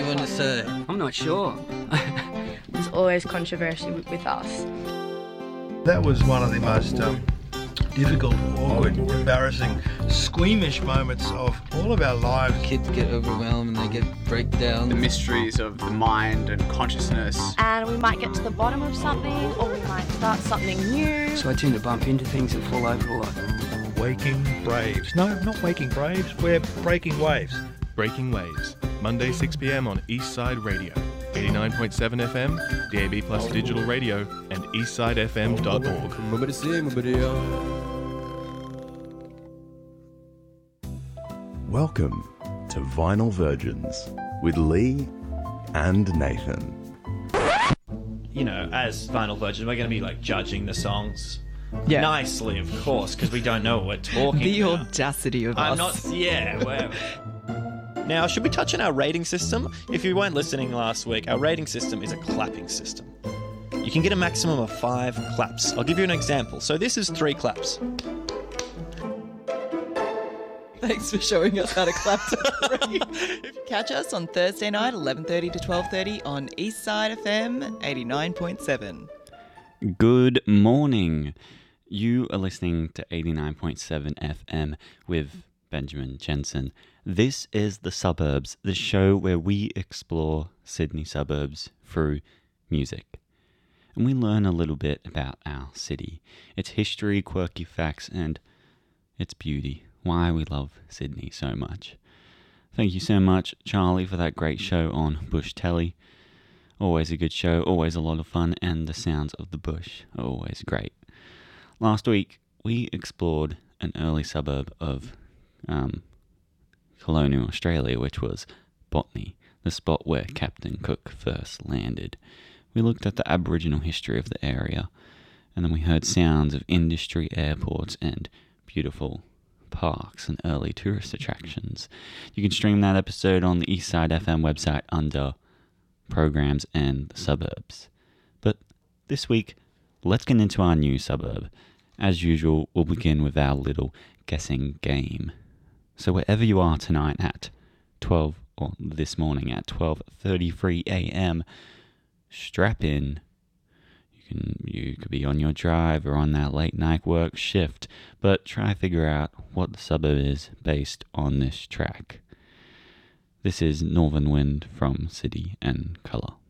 you want to say? I'm not sure. There's always controversy with us. That was one of the most difficult, awkward, embarrassing, squeamish moments of all of our lives. Kids get overwhelmed and they get breakdown. The mysteries of the mind and consciousness. And we might get to the bottom of something, or we might start something new. So I tend to bump into things and fall over a lot. Waking Braves. No, not Waking Braves, we're Breaking Waves. Breaking Waves, Monday 6 p.m. on Eastside Radio, 89.7 FM, DAB Plus Digital Radio, and eastsidefm.org. Welcome to Vinyl Virgins with Lee and Nathan. You know, as Vinyl Virgins, we're going to be like judging the songs. Yeah. Nicely, of course, because we don't know what we're talking The about. audacity of I'm us. not, yeah, whatever. Now, should we touch on our rating system? If you weren't listening last week, our rating system is a clapping system. You can get a maximum of 5 claps. I'll give you an example. So this is 3 claps. Thanks for showing us how to clap to 3. Catch us on Thursday night, 11:30 to 12:30 on Eastside FM 89.7. Good morning. You are listening to 89.7 FM with Benjamin Jensen. This is The Suburbs, the show where we explore Sydney suburbs through music. And we learn a little bit about our city, its history, quirky facts, and its beauty, why we love Sydney so much. Thank you so much, Charlie, for that great show on Bush Telly. Always a good show, always a lot of fun, and the sounds of the bush are always great. Last week, we explored an early suburb of colonial Australia, which was Botany, the spot where Captain Cook first landed. We looked at the Aboriginal history of the area, and then we heard sounds of industry, airports, and beautiful parks and early tourist attractions. You can stream that episode on the Eastside FM website under Programs and the Suburbs. But this week, let's get into our new suburb. As usual, we'll begin with our little guessing game. So wherever you are tonight at 12, or this morning at 12:33 a.m., strap in. You could be on your drive or on that late night work shift, but try to figure out what the suburb is based on this track. This is Northern Wind from City and Colour.